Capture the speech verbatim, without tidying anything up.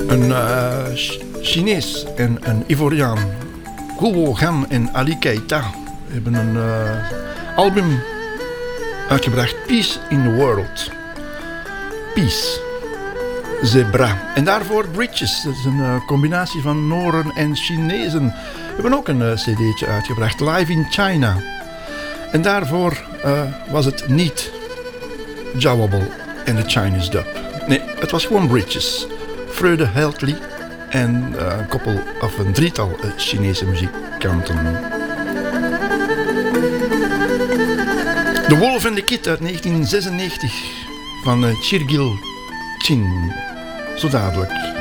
Een uh, Chinees en een Ivoriaan, Guo Gam en Ali Keita, hebben een uh, album uitgebracht, Peace in the World. Peace. Zebra. En daarvoor Bridges. Dat is een uh, combinatie van Noren en Chinezen. We hebben ook een uh, cd'tje uitgebracht, Live in China. En daarvoor uh, was het niet Jawabel en de Chinese dub. Nee, het was gewoon Bridges. Freude Heltley en uh, een koppel of een drietal uh, Chinese muzikanten. The Wolf and the Kid uit negentien zesennegentig van uh, Chirgil Chin. Zo dadelijk.